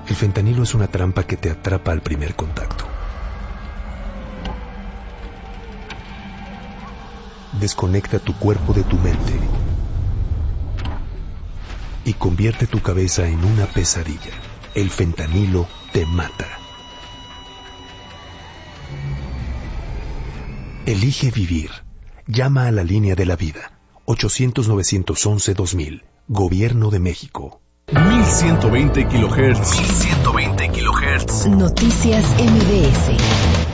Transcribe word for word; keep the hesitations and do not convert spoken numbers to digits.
El fentanilo es una trampa que te atrapa al primer contacto. Desconecta tu cuerpo de tu mente y convierte tu cabeza en una pesadilla. El fentanilo te mata. Elige vivir. Llama a la línea de la vida. ochocientos, novecientos once, dos mil. Gobierno de México. mil ciento veinte kilohertz. mil ciento veinte kilohertz. Noticias M B S.